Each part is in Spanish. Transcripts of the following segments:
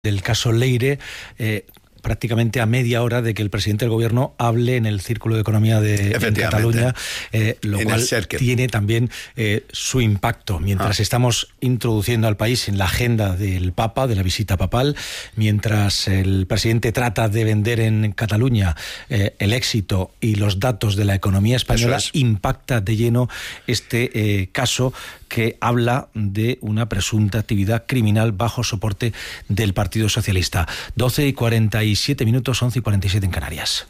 del caso Leire, prácticamente a media hora de que el presidente del gobierno hable en el Círculo de Economía de Cataluña, lo cual tiene también su impacto. Mientras estamos introduciendo al país en la agenda del Papa, de la visita papal, mientras el presidente trata de vender en Cataluña el éxito y los datos de la economía española, impacta de lleno este caso que habla de una presunta actividad criminal bajo soporte del Partido Socialista. 12:47 minutos, 11:47 en Canarias.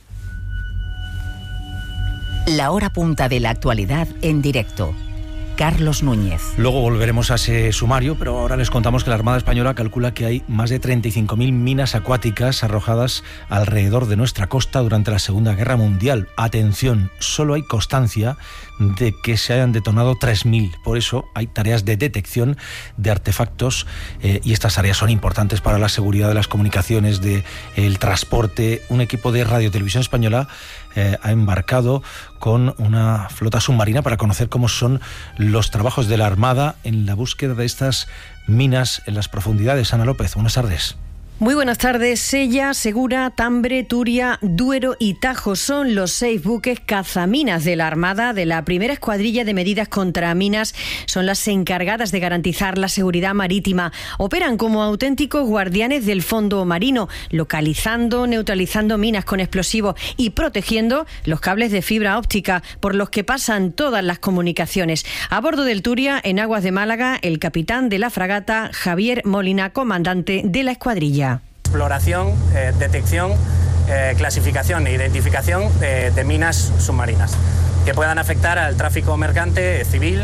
La hora punta de la actualidad en directo. Carlos Núñez. Luego volveremos a ese sumario, pero ahora les contamos que la Armada Española calcula que hay más de 35.000 minas acuáticas arrojadas alrededor de nuestra costa durante la Segunda Guerra Mundial. Atención, solo hay constancia de que se hayan detonado 3.000. Por eso hay tareas de detección de artefactos y estas tareas son importantes para la seguridad de las comunicaciones, del transporte. Un equipo de Radio Televisión Española ha embarcado con una flota submarina para conocer cómo son los trabajos de la Armada en la búsqueda de estas minas en las profundidades. Ana López, buenas tardes. Muy buenas tardes. Sella, Segura, Tambre, Turia, Duero y Tajo son los 6 buques cazaminas de la Armada de la primera escuadrilla de medidas contra minas. Son las encargadas de garantizar la seguridad marítima. Operan como auténticos guardianes del fondo marino, localizando, neutralizando minas con explosivos y protegiendo los cables de fibra óptica por los que pasan todas las comunicaciones. A bordo del Turia, en aguas de Málaga, el capitán de la fragata, Javier Molina, comandante de la escuadrilla. Exploración, detección, clasificación e identificación de minas submarinas que puedan afectar al tráfico mercante, civil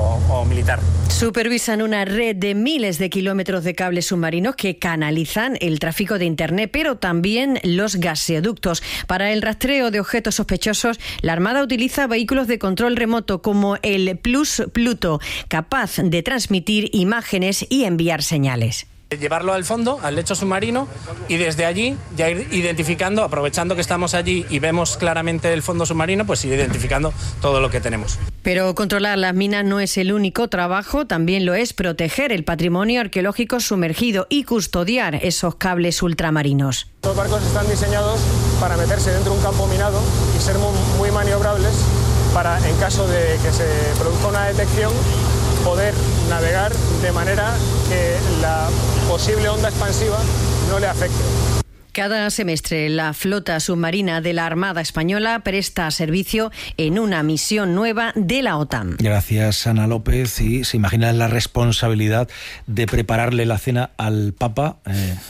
o militar. Supervisan una red de miles de kilómetros de cables submarinos que canalizan el tráfico de Internet, pero también los gaseoductos. Para el rastreo de objetos sospechosos, la Armada utiliza vehículos de control remoto como el Plus Pluto, capaz de transmitir imágenes y enviar señales. Llevarlo al fondo, al lecho submarino, y desde allí ya ir identificando, aprovechando que estamos allí y vemos claramente el fondo submarino, pues ir identificando todo lo que tenemos. Pero controlar las minas no es el único trabajo, también lo es proteger el patrimonio arqueológico sumergido y custodiar esos cables ultramarinos. Los barcos están diseñados para meterse dentro de un campo minado y ser muy maniobrables para, en caso de que se produzca una detección, poder navegar de manera que la posible onda expansiva no le afecte. Cada semestre la flota submarina de la Armada Española presta servicio en una misión nueva de la OTAN. Gracias, Ana López. Y se imagina la responsabilidad de prepararle la cena al Papa.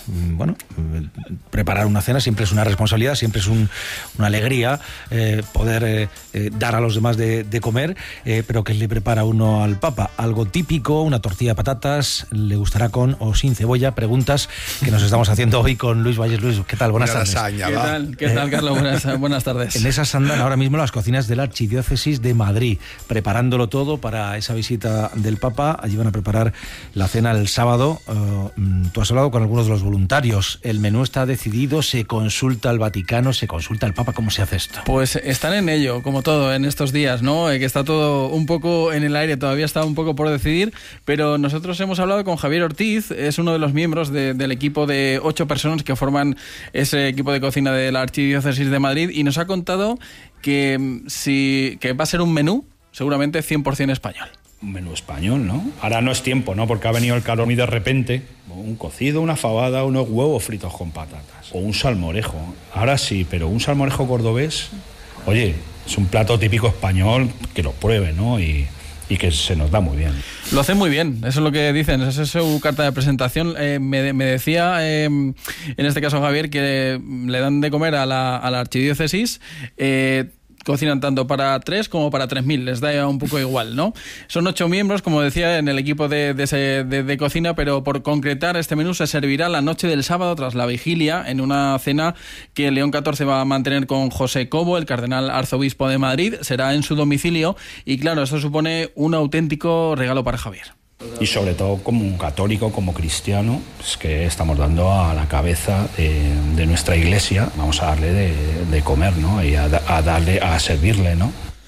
Preparar una cena siempre es una responsabilidad, siempre es una alegría poder dar a los demás de comer, pero ¿qué le prepara uno al Papa? Algo típico, una tortilla de patatas, ¿le gustará con o sin cebolla? Preguntas que nos estamos haciendo hoy con Luis Valles. Luis, ¿qué tal? Buenas tardes. ¿Qué tal, Carlos? Buenas tardes. En esas andan ahora mismo las cocinas de la Archidiócesis de Madrid, preparándolo todo para esa visita del Papa. Allí van a preparar la cena el sábado. Tú has hablado con algunos de los voluntarios. El menú está decidido, se consulta al Vaticano, se consulta al Papa. ¿Cómo se hace esto? Pues están en ello, como todo en estos días, ¿no? Que está todo un poco en el aire, todavía está un poco por decidir, pero nosotros hemos hablado con Javier Ortiz, es uno de los miembros del equipo de 8 personas que forman ese equipo de cocina de la Archidiócesis de Madrid, y nos ha contado que va a ser un menú seguramente 100% español. Un menú español, ¿no? Ahora no es tiempo, ¿no? Porque ha venido el calor muy de repente. Un cocido, una fabada, unos huevos fritos con patatas. O un salmorejo. Ahora sí, pero un salmorejo cordobés, oye, es un plato típico español, que lo pruebe, ¿no? Y que se nos da muy bien. Lo hacen muy bien, eso es lo que dicen, esa es su carta de presentación. Me decía, en este caso Javier, que le dan de comer a la archidiócesis, cocinan tanto para 3 como para 3.000, les da un poco igual, ¿no? Son 8 miembros, como decía, en el equipo de cocina, pero por concretar, este menú se servirá la noche del sábado tras la vigilia, en una cena que León XIV va a mantener con José Cobo, el cardenal arzobispo de Madrid. Será en su domicilio y, claro, esto supone un auténtico regalo para Javier. Y sobre todo como católico, como cristiano, es que estamos dando a la cabeza de nuestra iglesia, vamos a darle de comer, ¿no? Y a servirle, ¿no?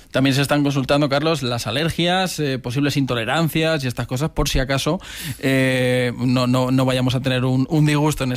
También se están consultando, Carlos, las alergias, posibles intolerancias y estas cosas, por si acaso no vayamos a tener un disgusto en